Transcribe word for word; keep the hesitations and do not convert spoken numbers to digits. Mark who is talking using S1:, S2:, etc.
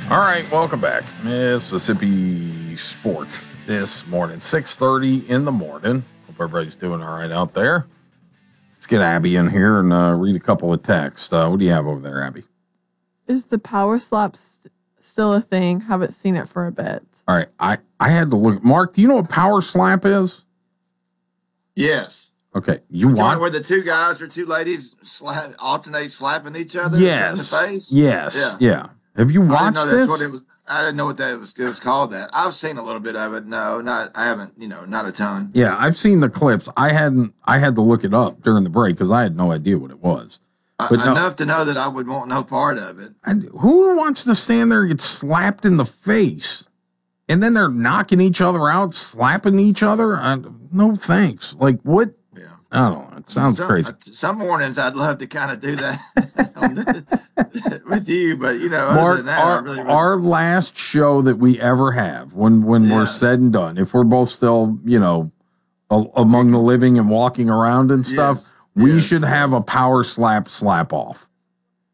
S1: All right, welcome back. Mississippi Sports this morning, six thirty in the morning. Hope everybody's doing all right out there. Let's get Abby in here and uh, read a couple of texts. Uh, what do you have over there, Abby?
S2: Is the power slap st- still a thing? Haven't seen it for a bit.
S1: All right, I, I had to look. Mark, do you know what power slap is?
S3: Yes.
S1: Okay, you want
S3: where the two guys or two ladies slap, alternate slapping each other
S1: yes.
S3: in the face?
S1: Yes.
S3: Yeah.
S1: Yeah. Have you watched
S3: I didn't know
S1: this?
S3: That's what it was. I didn't know what that was. It was called that. I've seen a little bit of it. No, not. I haven't. You know, not a ton.
S1: Yeah, I've seen the clips. I hadn't. I had to look it up during the break because I had no idea what it was.
S3: But uh, no, enough to know that I would want no part of it.
S1: And who wants to stand there and get slapped in the face? And then they're knocking each other out, slapping each other? I, no thanks. Like, what?
S3: Yeah.
S1: I don't know. It sounds
S3: some,
S1: crazy.
S3: Some mornings I'd love to kind of do that with you, but, you know,
S1: Mark,
S3: other than that,
S1: our,
S3: I really, really...
S1: our last show that we ever have, when, when yes. we're said and done, if we're both still, you know, a, among the living and walking around and stuff, yes. we yes. should have yes. a power slap slap off.